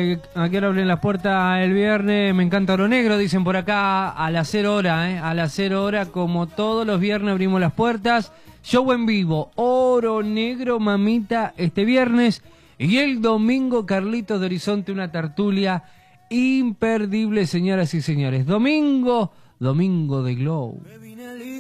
¿A qué hora abren las puertas el viernes? Me encanta Oro Negro, dicen por acá, a las 0 horas, a las 0 horas, como todos los viernes abrimos las puertas. Show en vivo, Oro Negro, mamita, este viernes. Y el domingo, Carlitos de Horizonte, una tertulia imperdible, señoras y señores. Domingo de Glow.